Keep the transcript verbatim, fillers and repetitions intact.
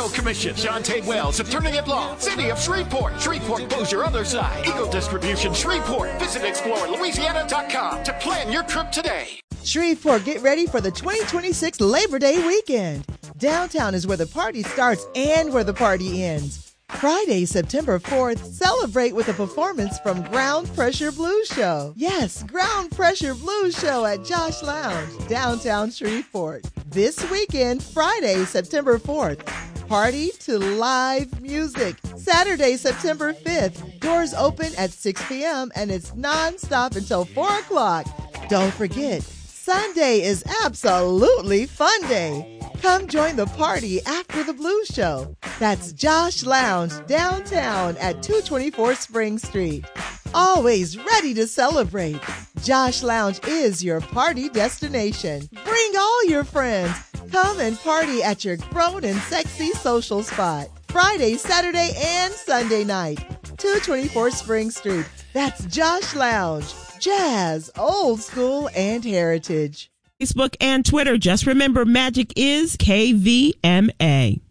Title Commission. Shantae Wells, attorney at law. City of Shreveport. Shreveport Bossier, other side. Eagle Distribution, Shreveport. Visit explore louisiana dot com to plan your trip today. Shreveport, get ready for the twenty twenty-six Labor Day weekend. Downtown is where the party starts and where the party ends. Friday, September fourth, celebrate with a performance from Ground Pressure Blues Show. Yes, Ground Pressure Blues Show at Josh Lounge, downtown Shreveport. This weekend, Friday, September fourth, party to live music. Saturday, September fifth, doors open at six p.m. and it's nonstop until four o'clock. Don't forget, Sunday is absolutely fun day. Come join the party after the blues show. That's Josh Lounge, downtown at two twenty-four Spring Street. Always ready to celebrate. Josh Lounge is your party destination. Bring all your friends. Come and party at your grown and sexy social spot. Friday, Saturday, and Sunday night. two twenty-four Spring Street. That's Josh Lounge. Jazz, old school, and heritage. Facebook and Twitter. Just remember, magic is K V M A.